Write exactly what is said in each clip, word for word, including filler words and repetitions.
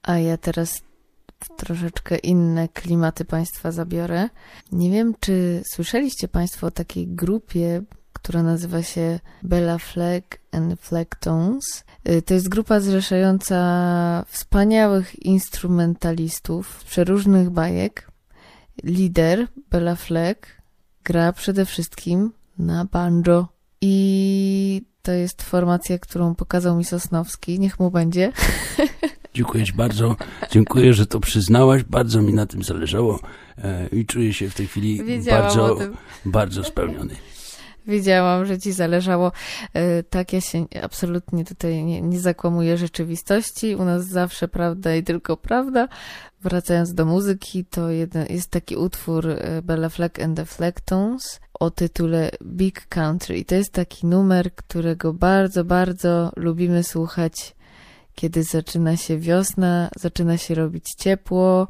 A ja teraz w troszeczkę inne klimaty państwa zabiorę. Nie wiem, czy słyszeliście państwo o takiej grupie, która nazywa się Bella Fleck and Flecktones. To jest grupa zrzeszająca wspaniałych instrumentalistów z przeróżnych bajek. Lider Bella Fleck gra przede wszystkim na banjo. I to jest formacja, którą pokazał mi Sosnowski. Niech mu będzie. Dziękuję ci bardzo. Dziękuję, że to przyznałaś. Bardzo mi na tym zależało e, i czuję się w tej chwili Wiedziałam bardzo, bardzo spełniony. Wiedziałam, że ci zależało. E, tak, ja się absolutnie tutaj nie, nie zakłamuję rzeczywistości. U nas zawsze prawda i tylko prawda. Wracając do muzyki, to jeden, jest taki utwór Bella Fleck and the Flecktones o tytule Big Country. I to jest taki numer, którego bardzo, bardzo lubimy słuchać, kiedy zaczyna się wiosna, zaczyna się robić ciepło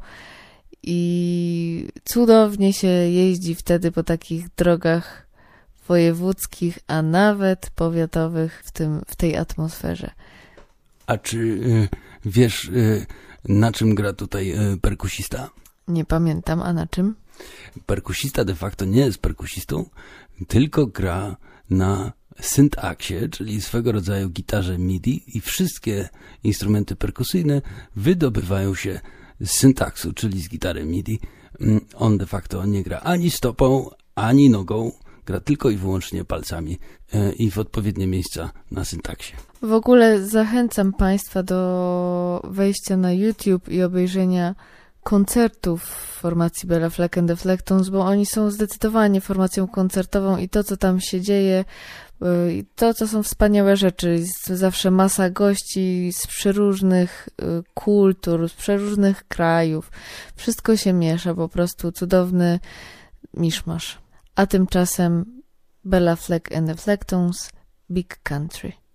i cudownie się jeździ wtedy po takich drogach wojewódzkich, a nawet powiatowych w tym, w tej atmosferze. A czy y, wiesz, y, na czym gra tutaj y, perkusista? Nie pamiętam, a na czym? Perkusista de facto nie jest perkusistą, tylko gra na syntaksie, czyli swego rodzaju gitarze MIDI i wszystkie instrumenty perkusyjne wydobywają się z syntaksu, czyli z gitary MIDI. On de facto nie gra ani stopą, ani nogą, gra tylko i wyłącznie palcami i w odpowiednie miejsca na syntaksie. W ogóle zachęcam Państwa do wejścia na YouTube i obejrzenia koncertów formacji Bella Fleck and the Flecktones, bo oni są zdecydowanie formacją koncertową i to, co tam się dzieje, i to, co są wspaniałe rzeczy. Jest zawsze masa gości z przeróżnych kultur, z przeróżnych krajów. Wszystko się miesza, po prostu cudowny miszmasz. A tymczasem Bella Fleck and the Flecktones, Big Country.